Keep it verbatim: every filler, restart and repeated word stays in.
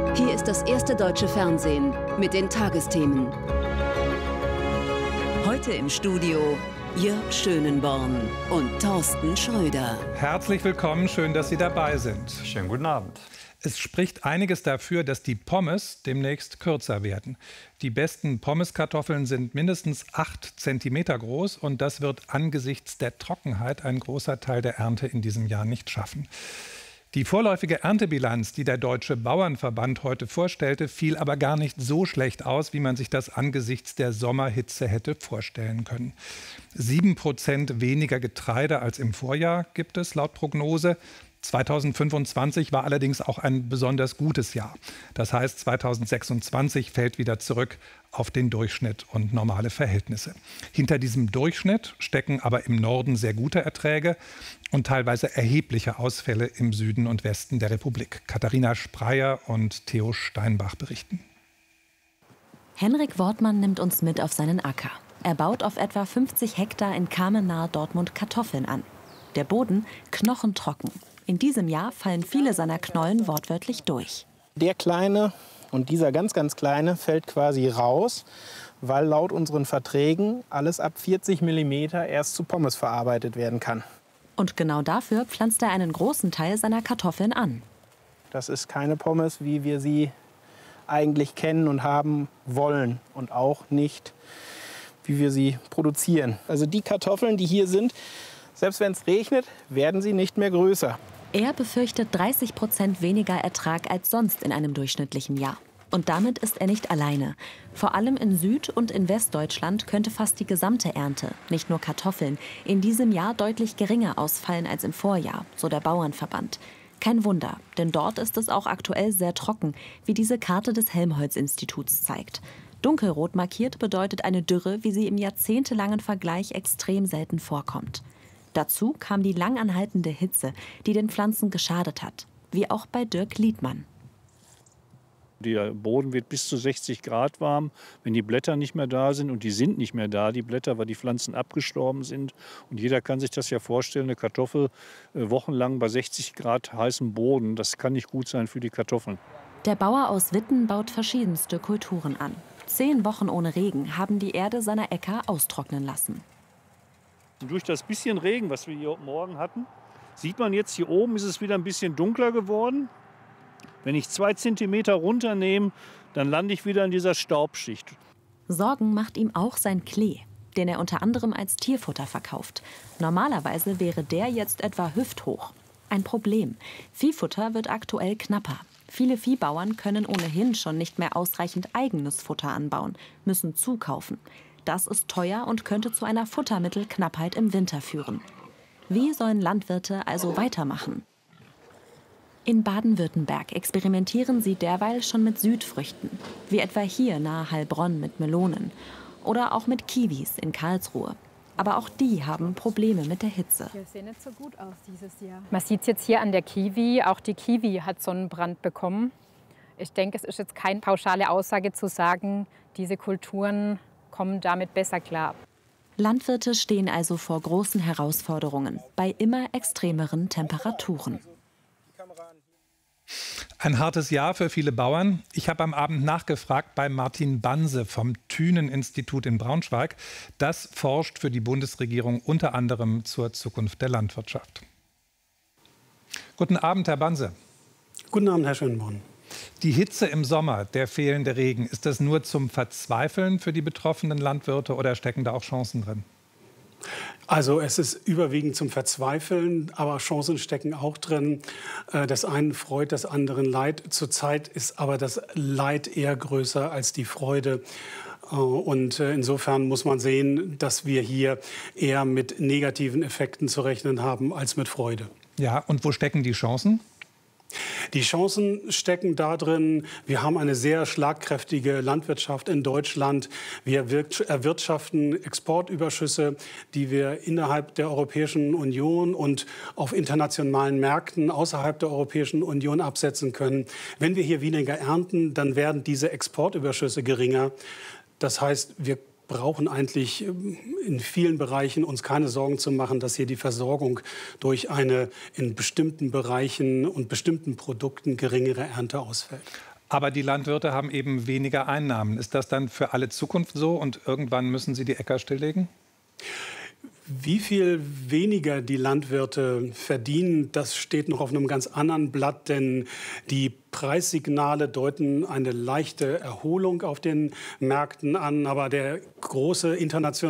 Hier ist das erste deutsche Fernsehen mit den Tagesthemen. Heute im Studio Jörg Schönenborn und Thorsten Schröder. Herzlich willkommen, schön, dass Sie dabei sind. Schönen guten Abend. Es spricht einiges dafür, dass die Pommes demnächst kürzer werden. Die besten Pommeskartoffeln sind mindestens acht Zentimeter groß und das wird angesichts der Trockenheit ein großer Teil der Ernte in diesem Jahr nicht schaffen. Die vorläufige Erntebilanz, die der Deutsche Bauernverband heute vorstellte, fiel aber gar nicht so schlecht aus, wie man sich das angesichts der Sommerhitze hätte vorstellen können. Sieben Prozent weniger Getreide als im Vorjahr gibt es laut Prognose. zweitausendfünfundzwanzig war allerdings auch ein besonders gutes Jahr. Das heißt, zweitausendsechsundzwanzig fällt wieder zurück auf den Durchschnitt und normale Verhältnisse. Hinter diesem Durchschnitt stecken aber im Norden sehr gute Erträge und teilweise erhebliche Ausfälle im Süden und Westen der Republik. Katharina Spreyer und Theo Steinbach berichten. Henrik Wortmann nimmt uns mit auf seinen Acker. Er baut auf etwa fünfzig Hektar in Kamen nahe Dortmund Kartoffeln an. Der Boden knochentrocken. In diesem Jahr fallen viele seiner Knollen wortwörtlich durch. Der kleine und dieser ganz, ganz kleine fällt quasi raus, weil laut unseren Verträgen alles ab vierzig Millimeter erst zu Pommes verarbeitet werden kann. Und genau dafür pflanzt er einen großen Teil seiner Kartoffeln an. Das ist keine Pommes, wie wir sie eigentlich kennen und haben wollen und auch nicht, wie wir sie produzieren. Also die Kartoffeln, die hier sind, selbst wenn es regnet, werden sie nicht mehr größer. Er befürchtet dreißig Prozent weniger Ertrag als sonst in einem durchschnittlichen Jahr. Und damit ist er nicht alleine. Vor allem in Süd- und in Westdeutschland könnte fast die gesamte Ernte, nicht nur Kartoffeln, in diesem Jahr deutlich geringer ausfallen als im Vorjahr, so der Bauernverband. Kein Wunder, denn dort ist es auch aktuell sehr trocken, wie diese Karte des Helmholtz-Instituts zeigt. Dunkelrot markiert bedeutet eine Dürre, wie sie im jahrzehntelangen Vergleich extrem selten vorkommt. Dazu kam die langanhaltende Hitze, die den Pflanzen geschadet hat, wie auch bei Dirk Liedmann. Der Boden wird bis zu sechzig Grad warm, wenn die Blätter nicht mehr da sind. Und die sind nicht mehr da, die Blätter, weil die Pflanzen abgestorben sind. Und jeder kann sich das ja vorstellen, eine Kartoffel äh, wochenlang bei sechzig Grad heißem Boden, das kann nicht gut sein für die Kartoffeln. Der Bauer aus Witten baut verschiedenste Kulturen an. Zehn Wochen ohne Regen haben die Erde seiner Äcker austrocknen lassen. Durch das bisschen Regen, was wir hier morgen hatten, sieht man jetzt, hier oben ist es wieder ein bisschen dunkler geworden. Wenn ich zwei Zentimeter runternehme, dann lande ich wieder in dieser Staubschicht. Sorgen macht ihm auch sein Klee, den er unter anderem als Tierfutter verkauft. Normalerweise wäre der jetzt etwa hüfthoch. Ein Problem. Viehfutter wird aktuell knapper. Viele Viehbauern können ohnehin schon nicht mehr ausreichend eigenes Futter anbauen, müssen zukaufen. Das ist teuer und könnte zu einer Futtermittelknappheit im Winter führen. Wie sollen Landwirte also weitermachen? In Baden-Württemberg experimentieren sie derweil schon mit Südfrüchten, wie etwa hier nahe Heilbronn mit Melonen oder auch mit Kiwis in Karlsruhe. Aber auch die haben Probleme mit der Hitze. Das sieht nicht so gut aus dieses Jahr. Man sieht es jetzt hier an der Kiwi, auch die Kiwi hat Sonnenbrand bekommen. Ich denke, es ist jetzt keine pauschale Aussage zu sagen, diese Kulturen kommen damit besser klar. Landwirte stehen also vor großen Herausforderungen bei immer extremeren Temperaturen. Ein hartes Jahr für viele Bauern. Ich habe am Abend nachgefragt bei Martin Banse vom Thünen-Institut in Braunschweig. Das forscht für die Bundesregierung unter anderem zur Zukunft der Landwirtschaft. Guten Abend, Herr Banse. Guten Abend, Herr Schönborn. Die Hitze im Sommer, der fehlende Regen, ist das nur zum Verzweifeln für die betroffenen Landwirte oder stecken da auch Chancen drin? Also es ist überwiegend zum Verzweifeln, aber Chancen stecken auch drin. Das einen freut, das anderen leid. Zurzeit ist aber das Leid eher größer als die Freude. Und insofern muss man sehen, dass wir hier eher mit negativen Effekten zu rechnen haben als mit Freude. Ja, und wo stecken die Chancen? Die Chancen stecken darin, wir haben eine sehr schlagkräftige Landwirtschaft in Deutschland. Wir erwirtschaften Exportüberschüsse, die wir innerhalb der Europäischen Union und auf internationalen Märkten außerhalb der Europäischen Union absetzen können. Wenn wir hier weniger ernten, dann werden diese Exportüberschüsse geringer. Das heißt, wir brauchen eigentlich in vielen Bereichen uns keine Sorgen zu machen, dass hier die Versorgung durch eine in bestimmten Bereichen und bestimmten Produkten geringere Ernte ausfällt. Aber die Landwirte haben eben weniger Einnahmen. Ist das dann für alle Zukunft so und irgendwann müssen sie die Äcker stilllegen? Wie viel weniger die Landwirte verdienen, das steht noch auf einem ganz anderen Blatt, denn die Preissignale deuten eine leichte Erholung auf den Märkten an, aber der große internationale